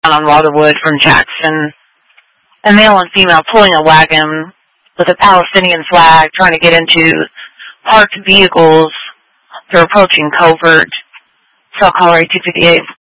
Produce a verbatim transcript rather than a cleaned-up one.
on Waterwood from Jackson. A male and female pulling a wagon with a Palestinian flag trying to get into parked vehicles. They're approaching Covert. Cell caller eight two five eight.